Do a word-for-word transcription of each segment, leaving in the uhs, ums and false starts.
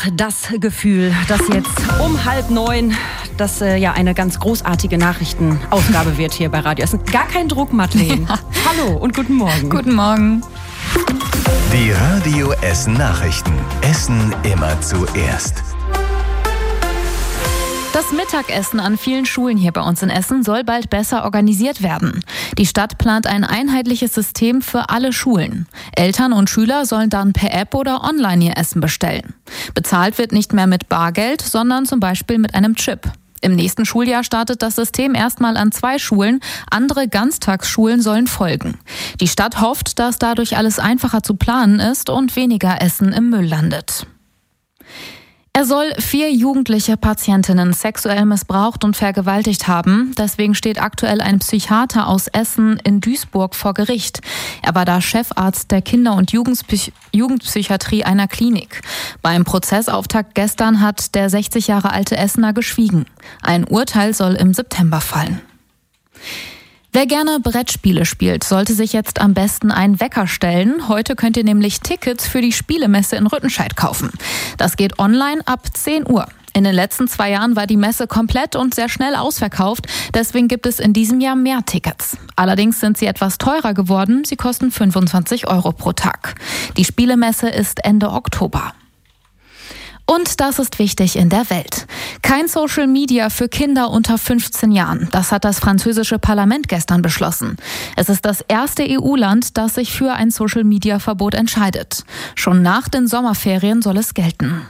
Das Gefühl, dass jetzt um halb neun das äh, ja eine ganz großartige Nachrichtenausgabe wird hier bei Radio Essen. Gar kein Druck, Madeleine. Ja. Hallo und guten Morgen. Guten Morgen. Die Radio Essen Nachrichten. Essen immer zuerst. Das Mittagessen an vielen Schulen hier bei uns in Essen soll bald besser organisiert werden. Die Stadt plant ein einheitliches System für alle Schulen. Eltern und Schüler sollen dann per App oder online ihr Essen bestellen. Bezahlt wird nicht mehr mit Bargeld, sondern zum Beispiel mit einem Chip. Im nächsten Schuljahr startet das System erstmal an zwei Schulen. Andere Ganztagsschulen sollen folgen. Die Stadt hofft, dass dadurch alles einfacher zu planen ist und weniger Essen im Müll landet. Er soll vier jugendliche Patientinnen sexuell missbraucht und vergewaltigt haben. Deswegen steht aktuell ein Psychiater aus Essen in Duisburg vor Gericht. Er war da Chefarzt der Kinder- und Jugendpsych- Jugendpsychiatrie einer Klinik. Beim Prozessauftakt gestern hat der sechzig Jahre alte Essener geschwiegen. Ein Urteil soll im September fallen. Wer gerne Brettspiele spielt, sollte sich jetzt am besten einen Wecker stellen. Heute könnt ihr nämlich Tickets für die Spielemesse in Rüttenscheid kaufen. Das geht online ab zehn Uhr. In den letzten zwei Jahren war die Messe komplett und sehr schnell ausverkauft. Deswegen gibt es in diesem Jahr mehr Tickets. Allerdings sind sie etwas teurer geworden. Sie kosten fünfundzwanzig Euro pro Tag. Die Spielemesse ist Ende Oktober. Und das ist wichtig in der Welt. Kein Social Media für Kinder unter fünfzehn Jahren. Das hat das französische Parlament gestern beschlossen. Es ist das erste E U-Land, das sich für ein Social Media Verbot entscheidet. Schon nach den Sommerferien soll es gelten.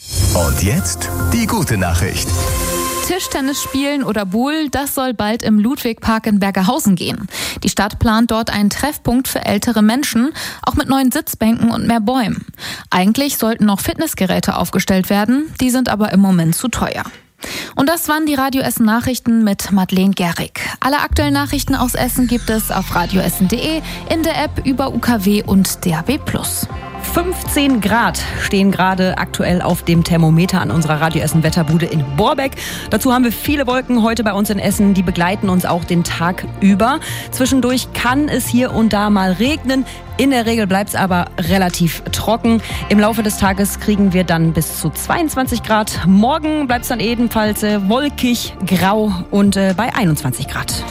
Und jetzt die gute Nachricht. Tischtennis spielen oder Boule, das soll bald im Ludwigpark in Bergerhausen gehen. Die Stadt plant dort einen Treffpunkt für ältere Menschen, auch mit neuen Sitzbänken und mehr Bäumen. Eigentlich sollten noch Fitnessgeräte aufgestellt werden, die sind aber im Moment zu teuer. Und das waren die Radio Essen Nachrichten mit Madeleine Gehrig. Alle aktuellen Nachrichten aus Essen gibt es auf radioessen punkt de, in der App, über U K W und D A B plus. fünfzehn Grad stehen gerade aktuell auf dem Thermometer an unserer Radio Essen Wetterbude in Borbeck. Dazu haben wir viele Wolken heute bei uns in Essen, die begleiten uns auch den Tag über. Zwischendurch kann es hier und da mal regnen. In der Regel bleibt es aber relativ trocken. Im Laufe des Tages kriegen wir dann bis zu zweiundzwanzig Grad. Morgen bleibt es dann ebenfalls äh, wolkig, grau und äh, bei einundzwanzig Grad.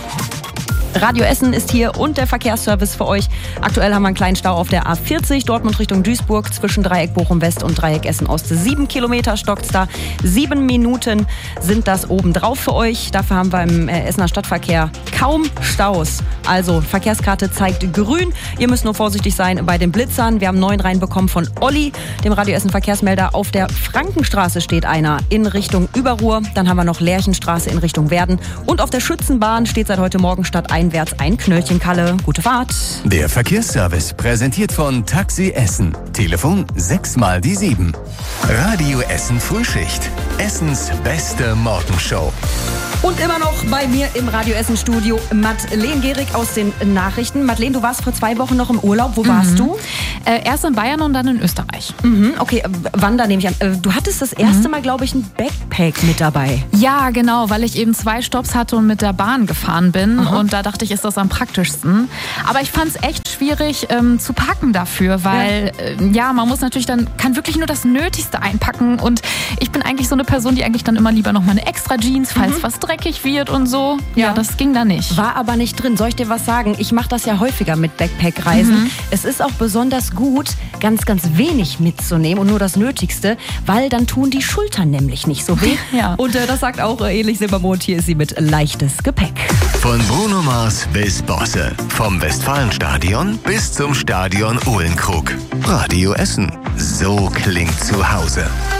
Radio Essen ist hier und der Verkehrsservice für euch. Aktuell haben wir einen kleinen Stau auf der A vierzig, Dortmund Richtung Duisburg, zwischen Dreieck Bochum West und Dreieck Essen Ost. Sieben Kilometer stockt's da. Sieben Minuten sind das obendrauf für euch. Dafür haben wir im Essener Stadtverkehr kaum Staus. Also Verkehrskarte zeigt grün. Ihr müsst nur vorsichtig sein bei den Blitzern. Wir haben neun reinbekommen von Olli, dem Radio Essen Verkehrsmelder. Auf der Frankenstraße steht einer in Richtung Überruhr. Dann haben wir noch Lerchenstraße in Richtung Werden. Und auf der Schützenbahn steht seit heute Morgen statt einwärts ein Knöllchenkalle. Gute Fahrt. Der Verkehrsservice präsentiert von Taxi Essen. Telefon sechs mal die sieben. Radio Essen Frühschicht. Essens beste Morgenshow. Und immer noch bei mir im Radio Essen Studio Madeleine Gehrig aus den Nachrichten. Madeleine, du warst vor zwei Wochen noch im Urlaub. Wo mhm. warst du? Äh, erst in Bayern und dann in Österreich. Mhm, okay, Wander nehme ich an. Du hattest das erste mhm. Mal, glaube ich, ein Backpack mit dabei. Ja, genau, weil ich eben zwei Stopps hatte und mit der Bahn gefahren bin. Mhm. Und da dachte ich, ist das am praktischsten. Aber ich fand es echt schwierig ähm, zu packen dafür, weil ja. Äh, ja, man muss natürlich dann, kann wirklich nur das Nötigste einpacken. Und ich bin eigentlich so eine Person, die eigentlich dann immer lieber noch mal eine extra Jeans, falls mhm. was dreckig wird und so. Ja, ja, das ging da nicht. War aber nicht drin. Soll ich dir was sagen? Ich mache das ja häufiger mit Backpack-Reisen. Mhm. Es ist auch besonders gut, ganz, ganz wenig mitzunehmen und nur das Nötigste, weil dann tun die Schultern nämlich nicht so weh. Ja. Und äh, das sagt auch äh, ähnlich Silbermond. Hier ist sie mit leichtes Gepäck. Von Bruno Mars bis Bosse. Vom Westfalenstadion bis zum Stadion Uhlenkrug. Radio Essen. So klingt zu Hause.